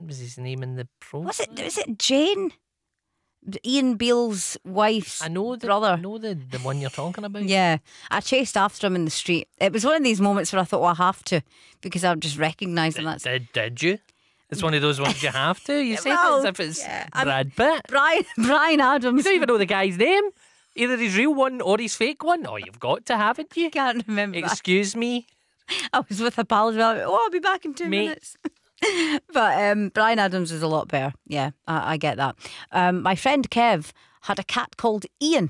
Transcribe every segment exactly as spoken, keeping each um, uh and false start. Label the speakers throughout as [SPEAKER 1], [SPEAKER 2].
[SPEAKER 1] was his name in the pro?
[SPEAKER 2] Was it? Was it Jane? Ian Beale's wife's
[SPEAKER 1] I know the,
[SPEAKER 2] brother.
[SPEAKER 1] I know the, the one you're talking about.
[SPEAKER 2] Yeah, I chased after him in the street. It was one of these moments where I thought, well, I have to, because I'm just recognising that's
[SPEAKER 1] Did, did you? It's one of those ones you have to. You say
[SPEAKER 2] Well,
[SPEAKER 1] it as if it's
[SPEAKER 2] yeah,
[SPEAKER 1] Brad Pitt.
[SPEAKER 2] Brian Brian Adams.
[SPEAKER 1] You don't even know the guy's name. Either his real one or his fake one. Oh, you've got to, haven't you?
[SPEAKER 2] Can't remember.
[SPEAKER 1] Excuse me.
[SPEAKER 2] I was with a pal as well. Oh, I'll be back in two
[SPEAKER 1] Mate.
[SPEAKER 2] minutes. But um, Brian Adams is a lot better. Yeah, I, I get that. Um, my friend Kev had a cat called Ian.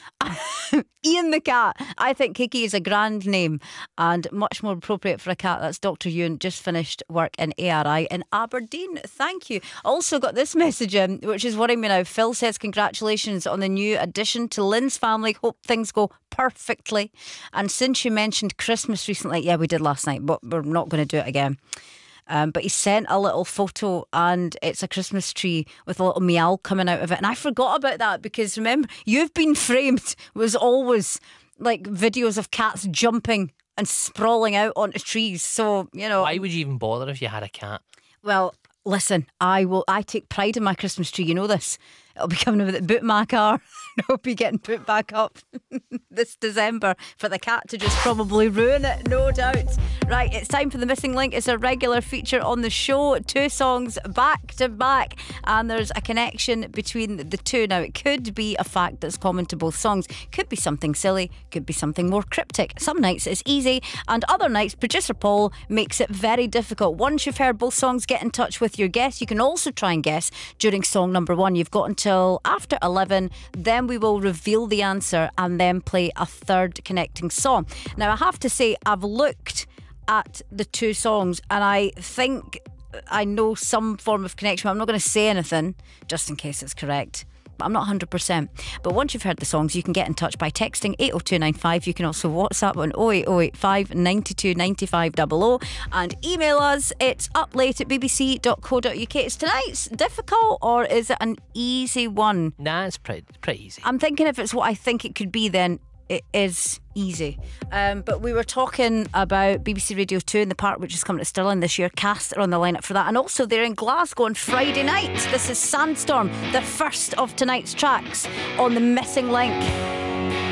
[SPEAKER 2] Ian the cat. I think Kiki is a grand name and much more appropriate for a cat. That's Doctor Ewan, just finished work in A R I in Aberdeen. Thank you. Also got this message in, which is worrying me now. Phil says congratulations on the new addition to Lynn's family. Hope things go perfectly. And since you mentioned Christmas recently, yeah, we did last night, but we're not going to do it again. Um, but he sent a little photo and it's a Christmas tree with a little meow coming out of it. And I forgot about that because remember, You've Been Framed was always like videos of cats jumping and sprawling out onto trees. So, you know.
[SPEAKER 1] Why would you even bother if you had a cat?
[SPEAKER 2] Well, listen, I will. I take pride in my Christmas tree. You know this. It'll be coming with it. Boot my car. It'll be getting put back up this December for the cat to just probably ruin it, no doubt. Right, it's time for the Missing Link. It's a regular feature on the show. Two songs back to back, and there's a connection between the two. Now, it could be a fact that's common to both songs. Could be something silly. Could be something more cryptic. Some nights it's easy, and other nights producer Paul makes it very difficult. Once you've heard both songs, get in touch with your guess. You can also try and guess during song number one. You've got until after eleven. Then we will reveal the answer and then play a third connecting song. Now, I have to say, I've looked at the two songs and I think I know some form of connection. I'm not going to say anything just in case it's correct, but I'm not one hundred percent. But once you've heard the songs, you can get in touch by texting eight oh two nine five. You can also WhatsApp on oh eight oh eight five nine two nine five zero zero and email us. It's up late at b b c dot co dot u k. Is tonight's difficult or is it an easy one?
[SPEAKER 1] Nah, it's pretty, pretty easy.
[SPEAKER 2] I'm thinking if it's what I think it could be, then it is easy. Um, but we were talking about B B C Radio two in the park, which is coming to Stirling this year. Cast are on the lineup for that, and also they're in Glasgow on Friday night. This is Sandstorm, the first of tonight's tracks on the Missing Link.